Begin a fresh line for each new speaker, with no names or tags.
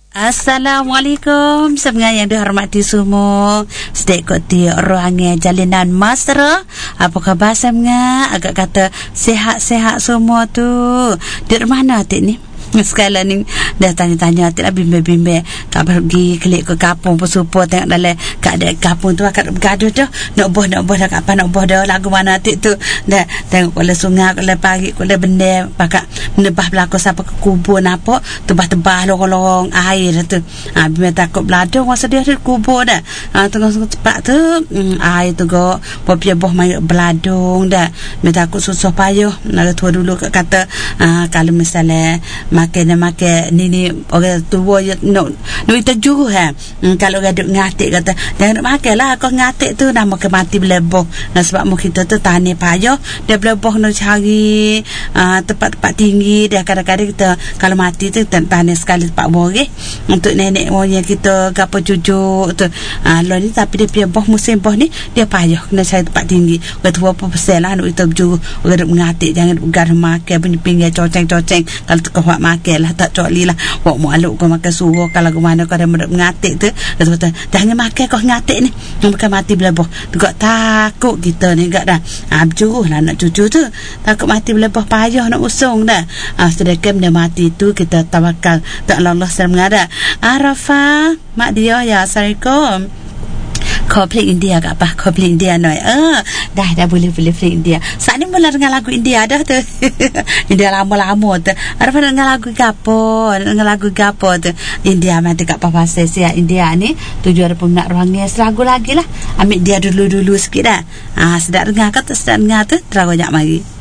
Assalamualaikum semua yang dihormati semua. Sedek koti ruangan jalinan mesra. Apa khabar semua? Agak kata sehat-sehat semua tu. Di mana atik ni? Sekali ni dah tanya-tanya atik lah bimbing-bimbing tak pergi kelik ke kampung pesupo tengok dalam keadaan kampung tu akak bergaduh tu nak boh dah kapan nak boh dah lagu mana atik tu dah tengok kuala sungai kuala pagi kuala benda pakak menebah berlaku siapa ke kubur apa tebah-tebah lorong-lorong air tu bimbing takut beladung masa dia ada kubur dah tengah cepat tu air tu go popia boh mai beladung dah bimbing takut susah payah nak tua dulu kata kalau misalnya makan ni orang tua nak kita juruh kalau gaduk ngatik kata jangan nak makan lah kau ngatik tu dah makan mati beleboh sebab mu kita tu tani payah dia beleboh nak cari tempat-tempat tinggi dia kadang-kadang kita kalau mati tu tani sekali tempat boreh untuk nenek moyang kita gapo cucu tu lalu ni tapi dia punya boh musim boh ni dia payah kena cari tempat tinggi orang tua apa pasal lah nak kita juruh gaduk ngatik jangan garah makan punya pinggir coceng-coceng kalau tu kau makan lah tak cokli lah wak mualuk kau makan suruh kalau ke mana kau ada mengatik tu kata jangan makan kau ngatik ni makan mati beleboh tu kau takut kita ni gak dah berjuruh lah nak cucu tu takut mati beleboh payah nak usung dah sedekam dia mati tu kita tawakal tak Allah sedang mengada Arafah mak dia ya Assalamualaikum kau play India ke apa? Kau play India noi. Dah boleh play India. Saat ni mula dengan lagu India dah tu. India lama-lama tu. Ada pada dengan lagu gapo tu. India mati kat Papa Sesia India ni 7 hari pun nak ruangnya selagu lagi lah. Ambil dia dulu sikit dah. Sedap dengar ke tak sedap dengar tu? Terang banyak mari.